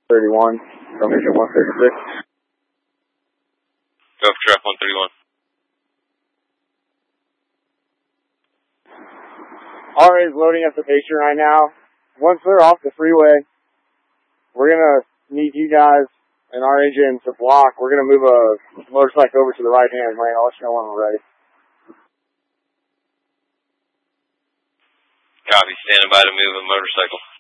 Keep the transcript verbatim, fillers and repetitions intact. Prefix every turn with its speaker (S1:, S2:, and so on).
S1: thirty-one, from engine one thirty-six.
S2: Go for traffic one thirty-one.
S1: R A is loading up the patient right now. Once they're off the freeway, we're going to need you guys and our engine to block. We're going to move a motorcycle over to the right hand lane. I'll let you know when we're ready.
S2: Copy. Standing by to move a motorcycle.